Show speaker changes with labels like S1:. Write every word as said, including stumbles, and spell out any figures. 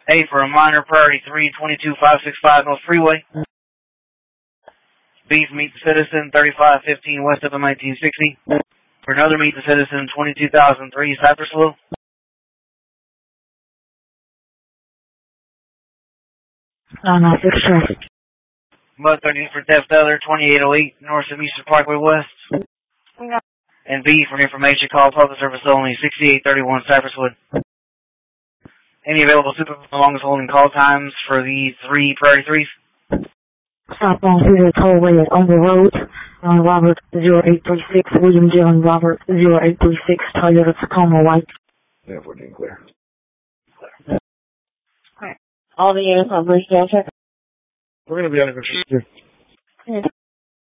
S1: A for a minor, priority three, twenty-two five sixty-five North Freeway. B for meet the citizen, thirty-five fifteen West of nineteen sixty. For another meet the citizen, twenty-two thousand three Cypress Slough.
S2: nine nine six traffic.
S1: Mud thirty for theft other, twenty-eight oh eight North of Eastern Parkway West.
S2: No.
S1: And B for information call, public service only, sixty-eight thirty-one Cypresswood. Any available super longest holding call times for the three priority threes?
S2: Stop on through the tollway at on the road. On Robert zero eight three six, William John Robert zero eight three six, Toyota Tacoma White.
S3: Yeah, we're doing clear.
S2: All the units on Bridgedale check.
S3: We're going to be on a good